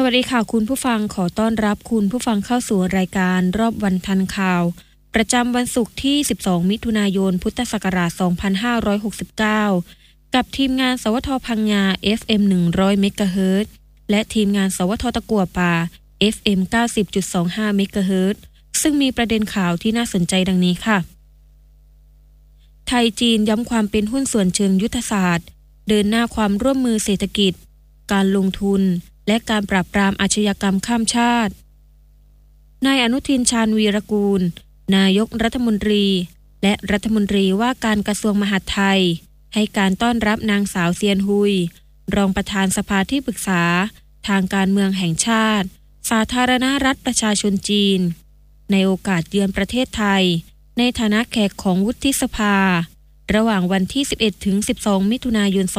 วัสดีค่ะคุณผู้ฟังขอต้อนรับคุณผู้ฟังเข้าสู่รายการรอบวันทันข่าวประจำวันศุกร์ที่12มิถุนายนพุทธศักราช2569กับทีมงานสวทพังงา FM 100เมกะเฮิรตซ์และทีมงานสวทตะกั่วป่า FM 90.25เมกะเฮิรตซ์ซึ่งมีประเด็นข่าวที่น่าสนใจดังนี้ค่ะไทยจีนย้ำความเป็นหุ้นส่วนเชิงยุทธศาสตร์เดินหน้าความร่วมมือเศรษฐกิจการลงทุนและการปราบปรามอาชญากรรมข้ามชาตินายอนุทินชาญวีรกูลนายกรัฐมนตรีและรัฐมนตรีว่าการกระทรวงมหาดไทยให้การต้อนรับนางสาวเซียนฮุยรองประธานสภาที่ปรึกษาทางการเมืองแห่งชาติสาธารณรัฐประชาชนจีนในโอกาสเยือนประเทศไทยในฐานะแขกของวุฒิสภาระหว่างวันที่11ถึง12มิถุนายน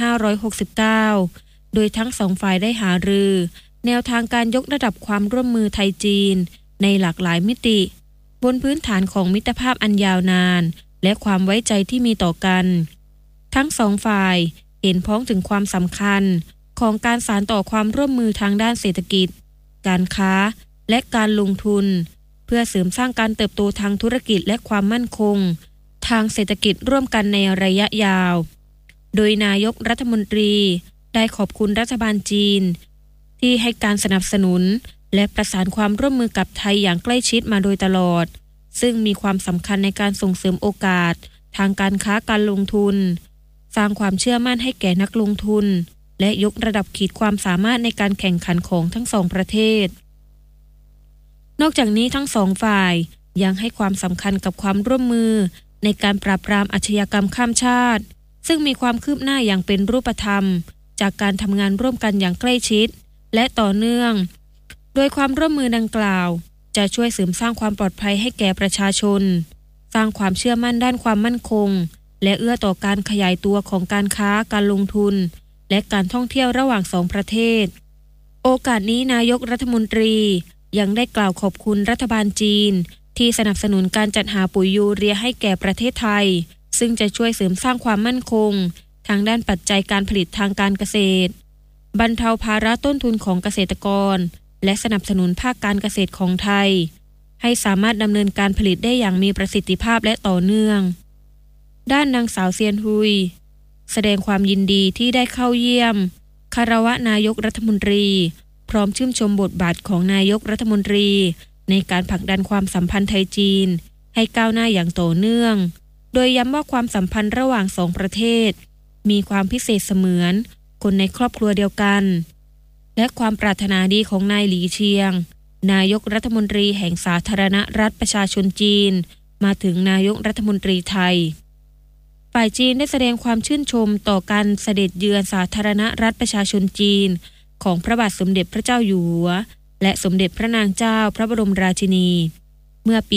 2569โดยทั้งสองฝ่ายได้หารือแนวทางการยกระดับความร่วมมือไทยจีนในหลากหลายมิติบนพื้นฐานของมิตรภาพอันยาวนานและความไว้ใจที่มีต่อกันทั้งสองฝ่ายเห็นพ้องถึงความสำคัญของการสานต่อความร่วมมือทางด้านเศรษฐกิจการค้าและการลงทุนเพื่อเสริมสร้างการเติบโตทางธุรกิจและความมั่นคงทางเศรษฐกิจร่วมกันในระยะยาวโดยนายกรัฐมนตรีได้ขอบคุณรัฐบาลจีนที่ให้การสนับสนุนและประสานความร่วมมือกับไทยอย่างใกล้ชิดมาโดยตลอดซึ่งมีความสำคัญในการส่งเสริมโอกาสทางการค้าการลงทุนสร้างความเชื่อมั่นให้แก่นักลงทุนและยกระดับขีดความสามารถในการแข่งขันของทั้งสองประเทศนอกจากนี้ทั้งสองฝ่ายยังให้ความสำคัญกับความร่วมมือในการปราบปรามอาชญากรรมข้ามชาติซึ่งมีความคืบหน้าอย่างเป็นรูปธรรมจากการทำงานร่วมกันอย่างใกล้ชิดและต่อเนื่องโดยความร่วมมือดังกล่าวจะช่วยเสริมสร้างความปลอดภัยให้แก่ประชาชนสร้างความเชื่อมั่นด้านความมั่นคงและเอื้อต่อการขยายตัวของการค้าการลงทุนและการท่องเที่ยวระหว่างสองประเทศโอกาสนี้นายกรัฐมนตรียังได้กล่าวขอบคุณรัฐบาลจีนที่สนับสนุนการจัดหาปุ๋ยยูเรียให้แก่ประเทศไทยซึ่งจะช่วยเสริมสร้างความมั่นคงทางด้านปัจจัยการผลิตทางการเกษตรบรรเทาภาระต้นทุนของเกษตรกรและสนับสนุนภาคการเกษตรของไทยให้สามารถดำเนินการผลิตได้อย่างมีประสิทธิภาพและต่อเนื่องด้านนางสาวเซียนฮุยแสดงความยินดีที่ได้เข้าเยี่ยมคารวะนายกรัฐมนตรีพร้อมชื่นชมบทบาทของนายกรัฐมนตรีในการผลักดันความสัมพันธ์ไทยจีนให้ก้าวหน้าอย่างต่อเนื่องโดยย้ำว่าความสัมพันธ์ระหว่างสองประเทศมีความพิเศษเสมือนคนในครอบครัวเดียวกันและความปรารถนาดีของนายหลีเชียงนายกรัฐมนตรีแห่งสาธารณรัฐประชาชนจีนมาถึงนายกรัฐมนตรีไทยฝ่ายจีนได้แสดงความชื่นชมต่อการเสด็จเยือนสาธารณรัฐประชาชนจีนของพระบาทสมเด็จพระเจ้าอยู่หัวและสมเด็จพระนางเจ้าพระบรมราชินีเมื่อปี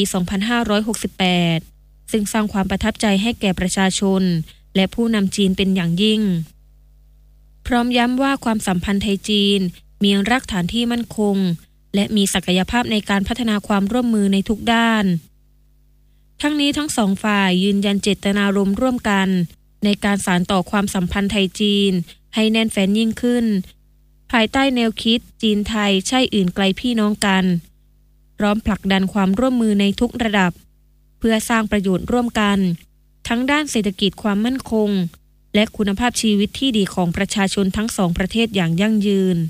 2568 ซึ่งสร้างความประทับใจให้แก่ประชาชนและผู้นำจีนเป็นอย่างยิ่งพร้อมย้ำว่าความสัมพันธ์ไทยจีนมีรากฐานที่มั่นคงและมีศักยภาพในการพัฒนาความร่วมมือในทุกด้านทั้งนี้ทั้งสองฝ่ายยืนยันเจตนารมณ์ร่วมกันในการสานต่อความสัมพันธ์ไทยจีนให้แน่นแฟ้นยิ่งขึ้นภายใต้แนวคิดจีนไทยใช่อื่นไกลพี่น้องกันพร้อมผลักดันความร่วมมือในทุกระดับเพื่อสร้างประโยชน์ร่วมกันทั้งด้านเศรษฐกิจความมั่นคงและคุณภาพชีวิตที่ดีของประชาชนทั้งสองประเทศอย่างยั่งยืน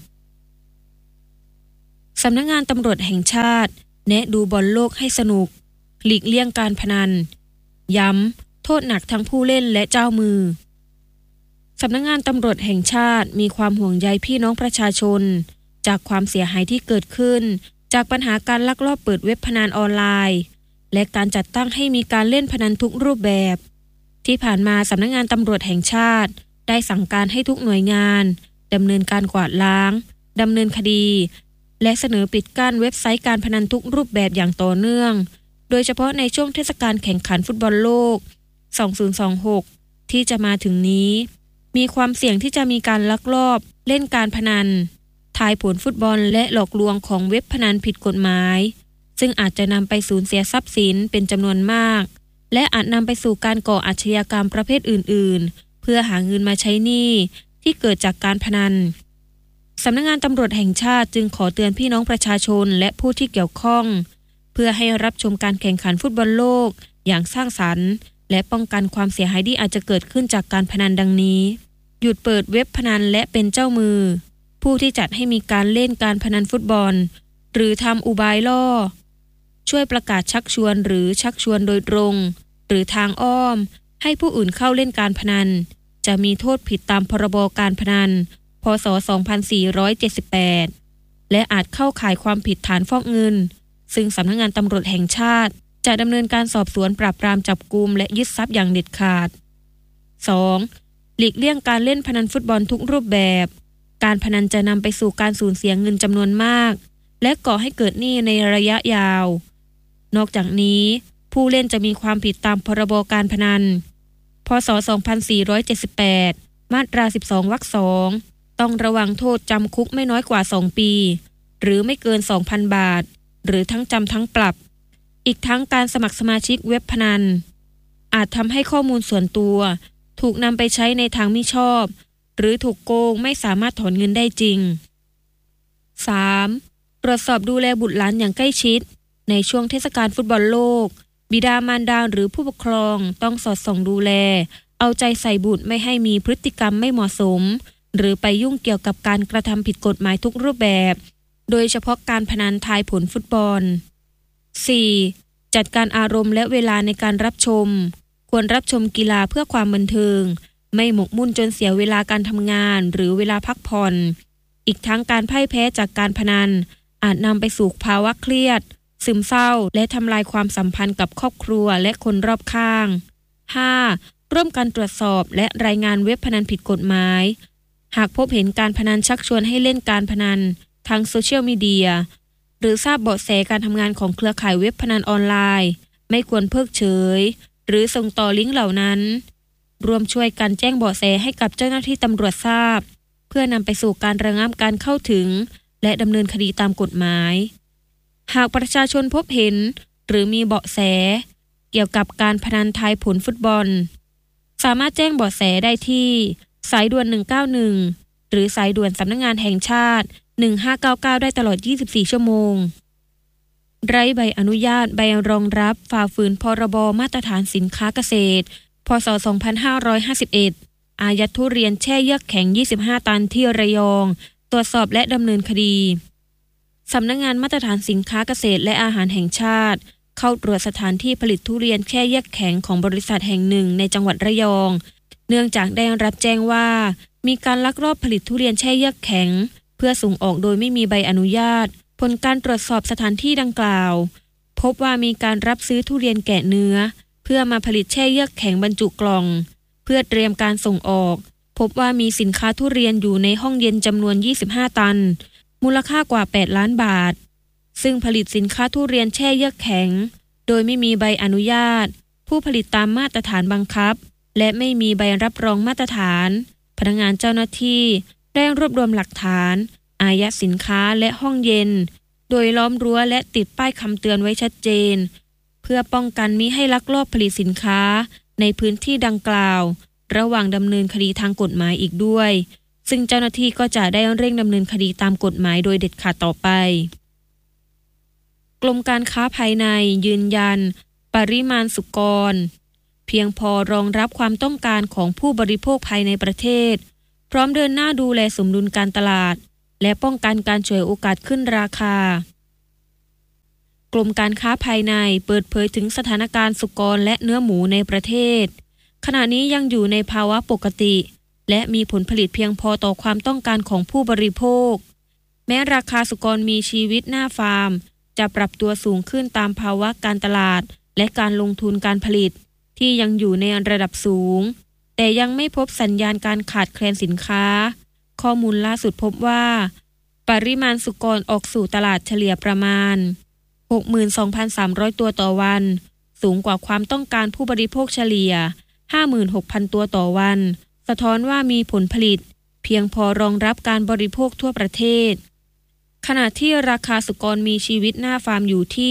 สำนักงานตำรวจแห่งชาติแนะดูบอลโลกให้สนุกหลีกเลี่ยงการพนันย้ำโทษหนักทั้งผู้เล่นและเจ้ามือสำนักงานตำรวจแห่งชาติมีความห่วงใยพี่น้องประชาชนจากความเสียหายที่เกิดขึ้นจากปัญหาการลักลอบเปิดเว็บพนันออนไลน์และการจัดตั้งให้มีการเล่นพนันทุกรูปแบบที่ผ่านมาสำนักงานตำรวจแห่งชาติได้สั่งการให้ทุกหน่วยงานดำเนินการกวาดล้างดำเนินคดีและเสนอปิดกั้นเว็บไซต์การพนันทุกรูปแบบอย่างต่อเนื่องโดยเฉพาะในช่วงเทศกาลแข่งขันฟุตบอลโลก 2026 ที่จะมาถึงนี้มีความเสี่ยงที่จะมีการลักลอบเล่นการพนันทายผลฟุตบอลและหลอกลวงของเว็บพนันผิดกฎหมายซึ่งอาจจะนำไปสูญเสียทรัพย์สินเป็นจำนวนมากและอาจนำไปสู่การก่ออาชญากรรมประเภทอื่นๆเพื่อหาเงินมาใช้หนี้ที่เกิดจากการพนันสำนักงานตำรวจแห่งชาติจึงขอเตือนพี่น้องประชาชนและผู้ที่เกี่ยวข้องเพื่อให้รับชมการแข่งขันฟุตบอลโลกอย่างสร้างสรรค์และป้องกันความเสียหายที่อาจจะเกิดขึ้นจากการพนันดังนี้หยุดเปิดเว็บพนันและเป็นเจ้ามือผู้ที่จัดให้มีการเล่นการพนันฟุตบอลหรือทำอุบายล่อช่วยประกาศชักชวนหรือชักชวนโดยตรงหรือทางอ้อมให้ผู้อื่นเข้าเล่นการพนันจะมีโทษผิดตามพรบการพนันพ.ศ. 2478และอาจเข้าข่ายความผิดฐานฟอกเงินซึ่งสำนักงานตำรวจแห่งชาติจะดำเนินการสอบสวนปราบปรามจับกุมและยึดทรัพย์อย่างเด็ดขาด 2. หลีกเลี่ยงการเล่นพนันฟุตบอลทุกรูปแบบการพนันจะนำไปสู่การสูญเสียเงินจำนวนมากและก่อให้เกิดหนี้ในระยะยาวนอกจากนี้ผู้เล่นจะมีความผิดตามพรบการพนันพ.ศ. 2478มาตรา12วรรค2ต้องระวังโทษจำคุกไม่น้อยกว่า2ปีหรือไม่เกิน 2,000 บาทหรือทั้งจำทั้งปรับอีกทั้งการสมัครสมาชิกเว็บพนันอาจทำให้ข้อมูลส่วนตัวถูกนำไปใช้ในทางมิชอบหรือถูกโกงไม่สามารถถอนเงินได้จริง 3. ตรวจสอบดูแลบุตรหลานอย่างใกล้ชิดในช่วงเทศกาลฟุตบอลโลกบิดามารดาหรือผู้ปกครองต้องสอดส่องดูแลเอาใจใส่บุตรไม่ให้มีพฤติกรรมไม่เหมาะสมหรือไปยุ่งเกี่ยวกับการกระทำผิดกฎหมายทุกรูปแบบโดยเฉพาะการพนันทายผลฟุตบอล 4. จัดการอารมณ์และเวลาในการรับชมควรรับชมกีฬาเพื่อความบันเทิงไม่หมกมุ่นจนเสียเวลาการทำงานหรือเวลาพักผ่อนอีกทั้งการพ่ายแพ้จากการพนันอาจนำไปสู่ภาวะเครียดซึมเศร้าและทำลายความสัมพันธ์กับครอบครัวและคนรอบข้าง 5. ร่วมกันตรวจสอบและรายงานเว็บพนันผิดกฎหมายหากพบเห็นการพนันชักชวนให้เล่นการพนันทางโซเชียลมีเดียหรือทราบเบาะแสการทำงานของเครือข่ายเว็บพนันออนไลน์ไม่ควรเพิกเฉยหรือส่งต่อลิงก์เหล่านั้นรวมช่วยกันแจ้งเบาะแสให้กับเจ้าหน้าที่ตำรวจทราบเพื่อนำไปสู่การระงับการเข้าถึงและดำเนินคดีตามกฎหมายหากประชาชนพบเห็นหรือมีเบาะแสเกี่ยวกับการพนันทายผลฟุตบอลสามารถแจ้งเบาะแสได้ที่สายด่วน191หรือสายด่วนสำนักงานแห่งชาติ1599ได้ตลอด24ชั่วโมงไร้ใบอนุญาตใบรองรับฝ่าฝืนพรบมาตรฐานสินค้าเกษตรพ.ศ. 2551อายัดทุเรียนแช่เยือกแข็ง25ตันที่ระยองตรวจสอบและดำเนินคดีสำนักงานมาตรฐานสินค้าเกษตรและอาหารแห่งชาติเข้าตรวจสถานที่ผลิตทุเรียนแช่เยือกแข็งของบริษัทแห่งหนึ่งในจังหวัดระยองเนื่องจากได้รับแจ้งว่ามีการลักลอบผลิตทุเรียนแช่เยือกแข็งเพื่อส่งออกโดยไม่มีใบอนุญาตผลการตรวจสอบสถานที่ดังกล่าวพบว่ามีการรับซื้อทุเรียนแกะเนื้อเพื่อมาผลิตแช่เยือกแข็งบรรจุกล่องเพื่อเตรียมการส่งออกพบว่ามีสินค้าทุเรียนอยู่ในห้องเย็นจำนวน25ตันมูลค่ากว่า8ล้านบาทซึ่งผลิตสินค้าทุเรียนแช่เยือกแข็งโดยไม่มีใบอนุญาตผู้ผลิตตามมาตรฐานบังคับและไม่มีใบรับรองมาตรฐานพนักงานเจ้าหน้าที่ได้รวบรวมหลักฐานอายัดสินค้าและห้องเย็นโดยล้อมรั้วและติดป้ายคำเตือนไว้ชัดเจนเพื่อป้องกันมิให้ลักลอบผลิตสินค้าในพื้นที่ดังกล่าวระหว่างดำเนินคดีทางกฎหมายอีกด้วยซึ่งเจ้าหน้าที่ก็จะได้เร่งดำเนินคดีตามกฎหมายโดยเด็ดขาดต่อไปกรมการค้าภายในยืนยันปริมาณสุกรเพียงพอรองรับความต้องการของผู้บริโภคภายในประเทศพร้อมเดินหน้าดูแลสมดุลการตลาดและป้องกันการฉวยโอกาสขึ้นราคากรมการค้าภายในเปิดเผยถึงสถานการณ์สุกรและเนื้อหมูในประเทศขณะนี้ยังอยู่ในภาวะปกติและมีผลผลิตเพียงพอต่อความต้องการของผู้บริโภคแม้ราคาสุกรมีชีวิตหน้าฟาร์มจะปรับตัวสูงขึ้นตามภาวะการตลาดและการลงทุนการผลิตที่ยังอยู่ในระดับสูงแต่ยังไม่พบสัญญาณการขาดแคลนสินค้าข้อมูลล่าสุดพบว่าปริมาณสุกรออกสู่ตลาดเฉลี่ยประมาณ 62,300 ตัวต่อวันสูงกว่าความต้องการผู้บริโภคเฉลี่ย 56,000 ตัวต่อวันสะท้อนว่ามีผลผลิตเพียงพอรองรับการบริโภคทั่วประเทศขณะที่ราคาสุกรมีชีวิตหน้าฟาร์มอยู่ที่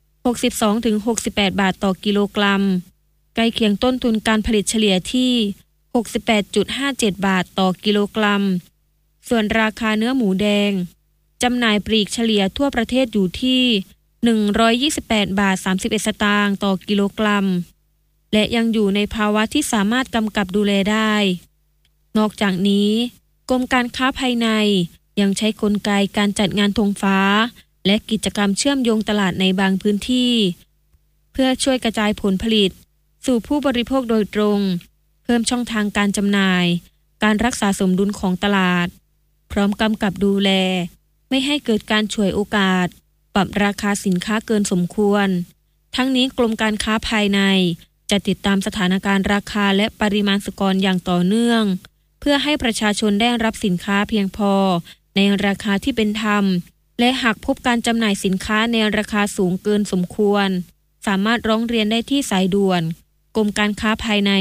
62-68 บาทต่อกิโลกรัมใกล้เคียงต้นทุนการผลิตเฉลี่ยที่ 68.57 บาทต่อกิโลกรัมส่วนราคาเนื้อหมูแดงจำหน่ายปลีกเฉลี่ยทั่วประเทศอยู่ที่128 บาท 31 สตางค์ต่อกิโลกรัมและยังอยู่ในภาวะที่สามารถกำกับดูแลได้นอกจากนี้กรมการค้าภายในยังใช้กลไกการจัดงานธงฟ้าและกิจกรรมเชื่อมโยงตลาดในบางพื้นที่เพื่อช่วยกระจายผลผลิตสู่ผู้บริโภคโดยตรงเพิ่มช่องทางการจำหน่ายการรักษาสมดุลของตลาดพร้อมกำกับดูแลไม่ให้เกิดการฉวยโอกาสปรับราคาสินค้าเกินสมควรทั้งนี้กรมการค้าภายในจะติดตามสถานการณ์ราคาและปริมาณสุกรอย่างต่อเนื่องเพื่อให้ประชาชนได้รับสินค้าเพียงพอในราคาที่เป็นธรรมและหากพบการจำหน่ายสินค้าในราคาสูงเกินสมควรสามารถร้องเรียนได้ที่สายด่วนกรมการค้าภายใน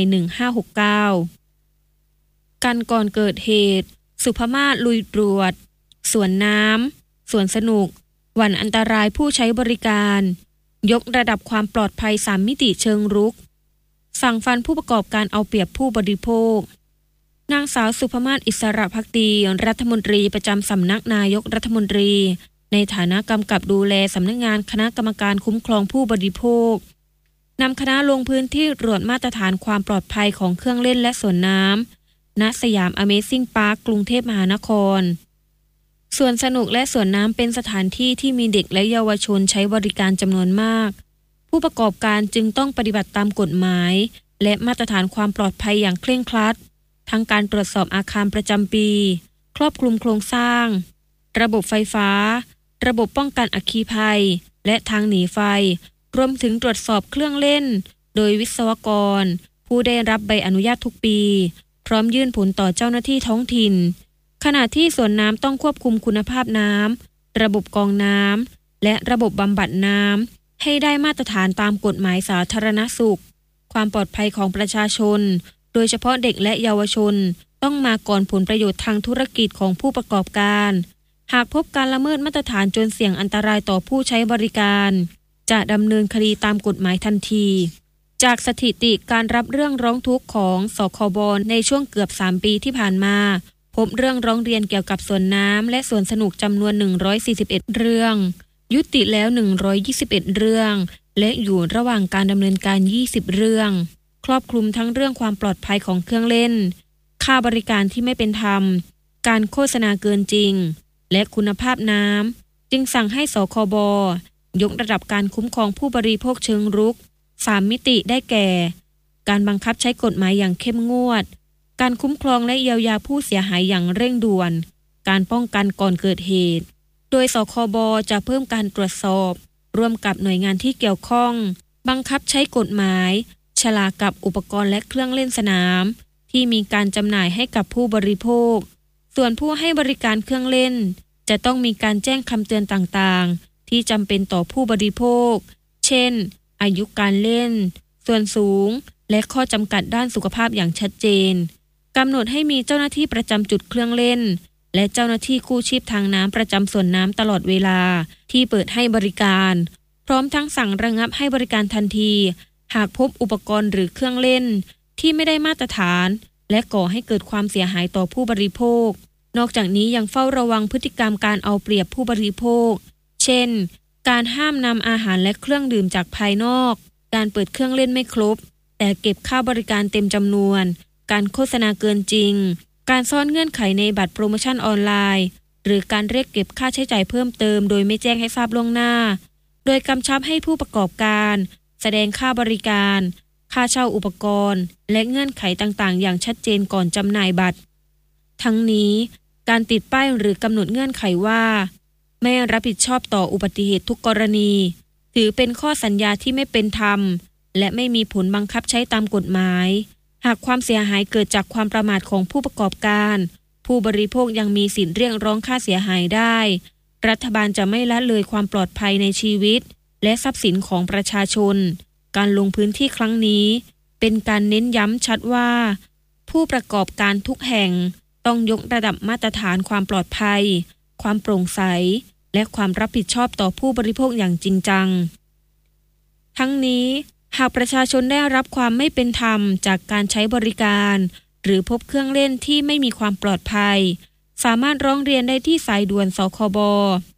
1569กันก่อนเกิดเหตุสุภมาศลุยตรวจสวนน้ำสวนสนุกหวั่นอันตรายผู้ใช้บริการยกระดับความปลอดภัย3มิติเชิงรุกสั่งฟันผู้ประกอบการเอาเปรียบผู้บริโภคนางสาวสุภมาศอิสระภักดีรัฐมนตรีประจำสำนักนายกรัฐมนตรีในฐานะกำกับดูแลสำนักงานคณะกรรมการคุ้มครองผู้บริโภคนำคณะลงพื้นที่ตรวจมาตรฐานความปลอดภัยของเครื่องเล่นและสวนน้ำณสยาม Amazing Park กรุงเทพมหานครสวนสนุกและสวนน้ำเป็นสถานที่ที่มีเด็กและเยาวชนใช้บริการจำนวนมากผู้ประกอบการจึงต้องปฏิบัติตามกฎหมายและมาตรฐานความปลอดภัยอย่างเคร่งครัดทั้งการตรวจสอบอาคารประจำปีครอบคลุมโครงสร้างระบบไฟฟ้าระบบป้องกันอัคคีภัยและทางหนีไฟรวมถึงตรวจสอบเครื่องเล่นโดยวิศวกรผู้ได้รับใบอนุญาตทุกปีพร้อมยื่นผลต่อเจ้าหน้าที่ท้องถิ่นขณะที่สวนน้ำต้องควบคุมคุณภาพน้ำระบบกรองน้ำและระบบบำบัดน้ำให้ได้มาตรฐานตามกฎหมายสาธารณสุขความปลอดภัยของประชาชนโดยเฉพาะเด็กและเยาวชนต้องมาก่อนผลประโยชน์ทางธุรกิจของผู้ประกอบการหากพบการละเมิดมาตรฐานจนเสี่ยงอันตรายต่อผู้ใช้บริการจะดำเนินคดีตามกฎหมายทันทีจากสถิติการรับเรื่องร้องทุกข์ของสคบในช่วงเกือบ3ปีที่ผ่านมาพบเรื่องร้องเรียนเกี่ยวกับสวนน้ำและสวนสนุกจำนวน141เรื่องยุติแล้ว121เรื่องและอยู่ระหว่างการดำเนินการ20เรื่องครอบคลุมทั้งเรื่องความปลอดภัยของเครื่องเล่นค่าบริการที่ไม่เป็นธรรมการโฆษณาเกินจริงและคุณภาพน้ำจึงสั่งให้สคบยกระดับการคุ้มครองผู้บริโภคเชิงรุก3มิติได้แก่การบังคับใช้กฎหมายอย่างเข้มงวดการคุ้มครองและเยียวยาผู้เสียหายอย่างเร่งด่วนการป้องกันก่อนเกิดเหตุโดยสคบจะเพิ่มการตรวจสอบร่วมกับหน่วยงานที่เกี่ยวข้องบังคับใช้กฎหมายฉลากกับอุปกรณ์และเครื่องเล่นสนามที่มีการจำหน่ายให้กับผู้บริโภคส่วนผู้ให้บริการเครื่องเล่นจะต้องมีการแจ้งคำเตือนต่างๆที่จำเป็นต่อผู้บริโภคเช่นอายุการเล่นส่วนสูงและข้อจำกัดด้านสุขภาพอย่างชัดเจนกำหนดให้มีเจ้าหน้าที่ประจำจุดเครื่องเล่นและเจ้าหน้าที่กู้ชีพทางน้ำประจำสวนน้ำตลอดเวลาที่เปิดให้บริการพร้อมทั้งสั่งระงับให้บริการทันทีหากพบอุปกรณ์หรือเครื่องเล่นที่ไม่ได้มาตรฐานและก่อให้เกิดความเสียหายต่อผู้บริโภคนอกจากนี้ยังเฝ้าระวังพฤติกรรมการเอาเปรียบผู้บริโภคเช่นการห้ามนำอาหารและเครื่องดื่มจากภายนอกการเปิดเครื่องเล่นไม่ครบแต่เก็บค่าบริการเต็มจำนวนการโฆษณาเกินจริงการซ่อนเงื่อนไขในบัตรโปรโมชั่นออนไลน์หรือการเรียกเก็บค่าใช้จ่ายเพิ่มเติมโดยไม่แจ้งให้ทราบล่วงหน้าโดยกำชับให้ผู้ประกอบการแสดงค่าบริการค่าเช่าอุปกรณ์และเงื่อนไขต่างๆอย่างชัดเจนก่อนจำหน่ายบัตรทั้งนี้การติดป้ายหรือกำหนดเงื่อนไขว่าไม่รับผิดชอบต่ออุบัติเหตุทุกกรณีถือเป็นข้อสัญญาที่ไม่เป็นธรรมและไม่มีผลบังคับใช้ตามกฎหมายหากความเสียหายเกิดจากความประมาทของผู้ประกอบการผู้บริโภคยังมีสิทธิ์เรียกร้องค่าเสียหายได้รัฐบาลจะไม่ละเลยความปลอดภัยในชีวิตและทรัพย์สินของประชาชนการลงพื้นที่ครั้งนี้เป็นการเน้นย้ำชัดว่าผู้ประกอบการทุกแห่งต้องยกระดับมาตรฐานความปลอดภัยความโปร่งใสและความรับผิดชอบต่อผู้บริโภคอย่างจริงจังทั้งนี้หากประชาชนได้รับความไม่เป็นธรรมจากการใช้บริการหรือพบเครื่องเล่นที่ไม่มีความปลอดภัยสามารถร้องเรียนได้ที่สายด่วนสคบ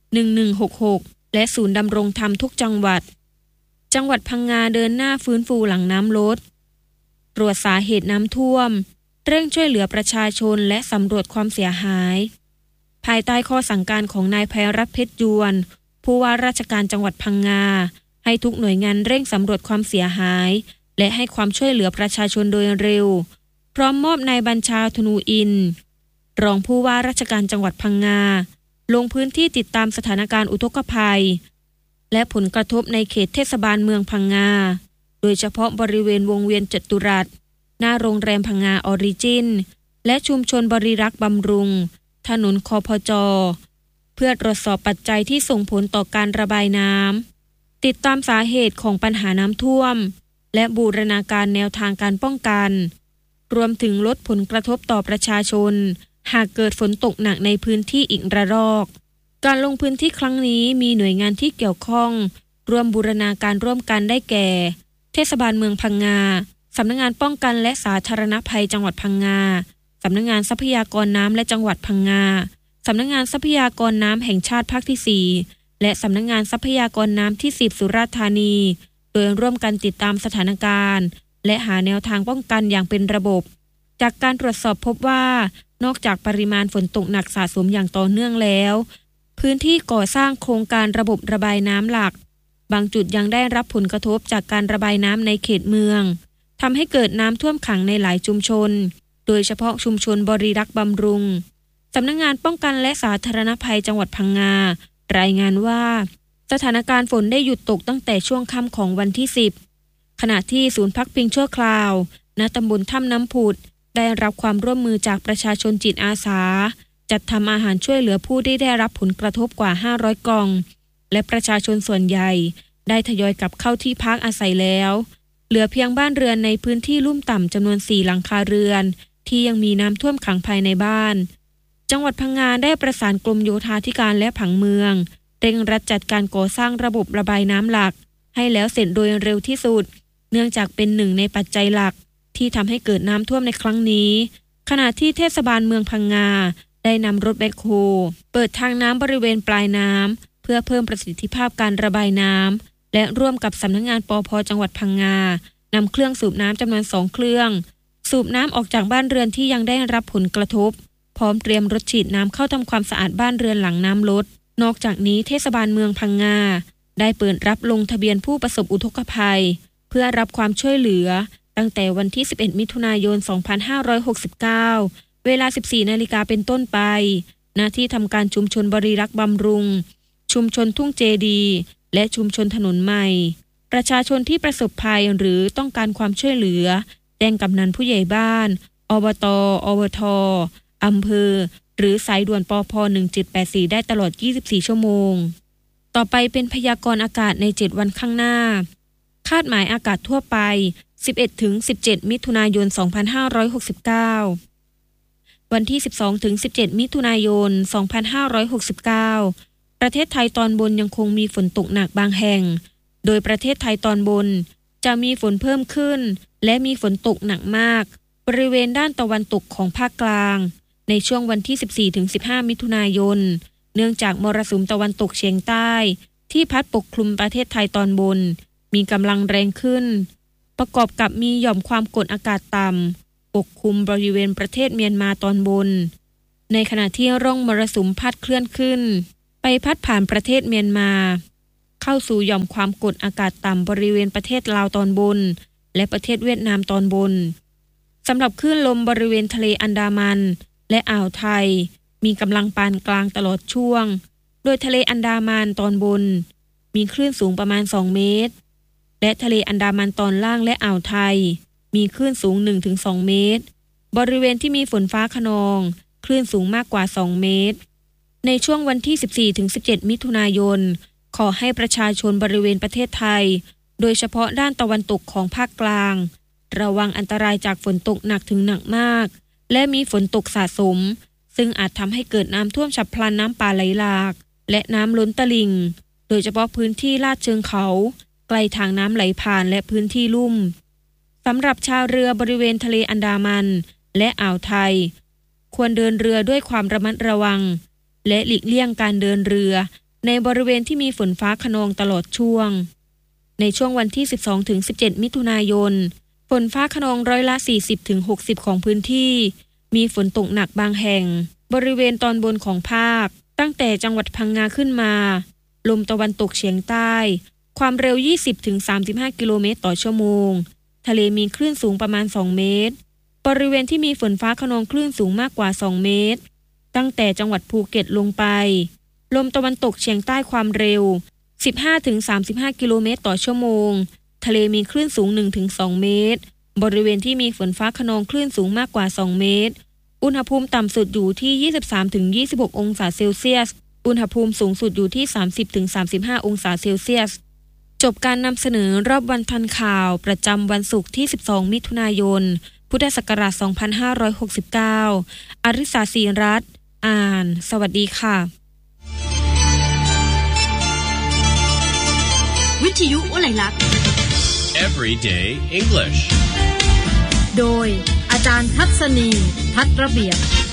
1166และศูนย์ดำรงธรรมทุกจังหวัดพังงาเดินหน้าฟื้นฟูหลังน้ำลดตรวจสาเหตุน้ำท่วมเร่งช่วยเหลือประชาชนและสำรวจความเสียหายภายใต้ข้อสั่งการของนายไพรัตน์เพชรยวนผู้ว่าราชการจังหวัดพังงาให้ทุกหน่วยงานเร่งสำรวจความเสียหายและให้ความช่วยเหลือประชาชนโดยเร็วพร้อมมอบนายบัญชาธนูอินทร์รองผู้ว่าราชการจังหวัดพังงาลงพื้นที่ติดตามสถานการณ์อุทกภัยและผลกระทบในเขตเทศบาลเมืองพังงาโดยเฉพาะบริเวณวงเวียนจตุรัสหน้าโรงแรมพังงาออริจินและชุมชนบริรักษ์บำรุงถนนคพจ.เพื่อตรวจสอบปัจจัยที่ส่งผลต่อการระบายน้ำติดตามสาเหตุของปัญหาน้ำท่วมและบูรณาการแนวทางการป้องกันรวมถึงลดผลกระทบต่อประชาชนหากเกิดฝนตกหนักในพื้นที่อีกระลอกการลงพื้นที่ครั้งนี้มีหน่วยงานที่เกี่ยวข้องร่วมบูรณาการร่วมกันได้แก่เทศบาลเมืองพังงาสำนักงานป้องกันและสาธารณภัยจังหวัดพังงาสำนักงานทรัพยากรน้ำและจังหวัดพังงาสำนักงานทรัพยากรน้ำแห่งชาติภาคที่4และสำนักงานทรัพยากรน้ำที่10สุราษฎร์ธานีโดยร่วมกันติดตามสถานการณ์และหาแนวทางป้องกันอย่างเป็นระบบจากการตรวจสอบพบว่านอกจากปริมาณฝนตกหนักสะสมอย่างต่อเนื่องแล้วพื้นที่ก่อสร้างโครงการระบบระบายน้ำหลักบางจุดยังได้รับผลกระทบจากการระบายน้ำในเขตเมืองทำให้เกิดน้ำท่วมขังในหลายชุมชนโดยเฉพาะชุมชนบริรักษ์บำรุงสำนักงานป้องกันและสาธารณภัยจังหวัดพังงารายงานว่าสถานการณ์ฝนได้หยุดตกตั้งแต่ช่วงค่ำของวันที่10ขณะที่ศูนย์พักพิงชั่วคราวณตำบลถ้ำน้ำผุดได้รับความร่วมมือจากประชาชนจิตอาสาจัดทำอาหารช่วยเหลือผู้ที่ได้รับผลกระทบกว่า500กล่องและประชาชนส่วนใหญ่ได้ทยอยกลับเข้าที่พักอาศัยแล้วเหลือเพียงบ้านเรือนในพื้นที่ลุ่มต่ำจำนวน4หลังคาเรือนที่ยังมีน้ำท่วมขังภายในบ้านจังหวัดพังงาได้ประสานกรมโยธาธิการและผังเมืองเร่งรัดจัดการก่อสร้างระบบระบายน้ำหลักให้แล้วเสร็จโดยเร็วที่สุดเนื่องจากเป็นหนึ่งในปัจจัยหลักที่ทำให้เกิดน้ำท่วมในครั้งนี้ขณะที่เทศบาลเมืองพังงาได้นำรถแบ็คโฮเปิดทางน้ำบริเวณปลายน้ำเพื่อเพิ่มประสิทธิภาพการระบายน้ำและร่วมกับสำนักงานปภ.จังหวัดพังงานำเครื่องสูบน้ำจำนวน2เครื่องสูบน้ำออกจากบ้านเรือนที่ยังได้รับผลกระทบพร้อมเตรียมรถฉีดน้ำเข้าทำความสะอาดบ้านเรือนหลังน้ำลดนอกจากนี้เทศบาลเมืองพังงาได้เปิดรับลงทะเบียนผู้ประสบอุทกภัยเพื่อรับความช่วยเหลือตั้งแต่วันที่11มิถุนายน2569เวลา 14 นาฬิกาเป็นต้นไปณที่ทำการชุมชนบริรักษ์บำรุงชุมชนทุ่งเจดีและชุมชนถนนใหม่ประชาชนที่ประสบภัยหรือต้องการความช่วยเหลือแจ้งกำนันผู้ใหญ่บ้านอบต.อบท.อำเภอหรือสายด่วนปภ1784ได้ตลอด24ชั่วโมงต่อไปเป็นพยากรณ์อากาศใน7วันข้างหน้าคาดหมายอากาศทั่วไป 11-17 มิถุนายน 2569 วันที่ 12-17 มิถุนายน 2569 ประเทศไทยตอนบนยังคงมีฝนตกหนักบางแห่งโดยประเทศไทยตอนบนจะมีฝนเพิ่มขึ้นและมีฝนตกหนักมากบริเวณด้านตะวันตกของภาคกลางในช่วงวันที่ 14-15 มิถุนายนเนื่องจากมรสุมตะวันตกเฉียงใต้ที่พัดปกคลุมประเทศไทยตอนบนมีกำลังแรงขึ้นประกอบกับมีหย่อมความกดอากาศต่ำปกคลุมบริเวณประเทศเมียนมาตอนบนในขณะที่ร่องมรสุมพัดเคลื่อนขึ้นไปพัดผ่านประเทศเมียนมาเข้าสู่หย่อมความกดอากาศต่ำบริเวณประเทศลาวตอนบนและประเทศเวียดนามตอนบนสำหรับคลื่นลมบริเวณทะเลอันดามันและอ่าวไทยมีกำลังปานกลางตลอดช่วงโดยทะเลอันดามันตอนบนมีคลื่นสูงประมาณ2เมตรและทะเลอันดามันตอนล่างและอ่าวไทยมีคลื่นสูง 1-2 เมตรบริเวณที่มีฝนฟ้าคะนองคลื่นสูงมากกว่า2เมตรในช่วงวันที่ 14-17 มิถุนายนขอให้ประชาชนบริเวณประเทศไทยโดยเฉพาะด้านตะวันตกของภาคกลางระวังอันตรายจากฝนตกหนักถึงหนักมากและมีฝนตกสะสมซึ่งอาจทำให้เกิดน้ำท่วมฉับพลันน้ำป่าไหลหลากและน้ำล้นตลิ่งโดยเฉพาะพื้นที่ลาดเชิงเขาใกล้ทางน้ำไหลผ่านและพื้นที่ลุ่มสำหรับชาวเรือบริเวณทะเลอันดามันและอ่าวไทยคควรเดินเรือด้วยความระมัดระวังและหลีกเลี่ยงการเดินเรือในบริเวณที่มีฝนฟ้าคะนองตลอดช่วงในช่วงวันที่ 12-17 มิถุนายนฝนฟ้าคะนองร้อยละ 40-60 ของพื้นที่มีฝนตกหนักบางแห่งบริเวณตอนบนของภาคตั้งแต่จังหวัดพังงาขึ้นมาลมตะวันตกเฉียงใต้ความเร็ว 20-35 กิโลเมตรต่อชั่วโมงทะเลมีคลื่นสูงประมาณ 2 เมตรบริเวณที่มีฝนฟ้าคะนองคลื่นสูงมากกว่า 2 เมตรตั้งแต่จังหวัดภูเก็ตลงไปลมตะวันตกเฉียงใต้ความเร็ว 15-35 กิโลเมตรต่อชั่วโมงทะเลมีคลื่นสูง 1-2 เมตรบริเวณที่มีฝนฟ้าคะนองคลื่นสูงมากกว่า 2 เมตรอุณหภูมิต่ำสุดอยู่ที่ 23-26 องศาเซลเซียสอุณหภูมิสูงสุดอยู่ที่ 30-35 องศาเซลเซียสจบการนำเสนอรอบวันทันข่าวประจำวันศุกร์ที่ 12 มิถุนายน พุทธศักราช 2569 อริสา ศรีรัตน์อ่านสวัสดีค่ะวิทยุวลัยลักษณ์ Everyday English โดยอาจารย์ทัศนี ทัศน์ระเบียบ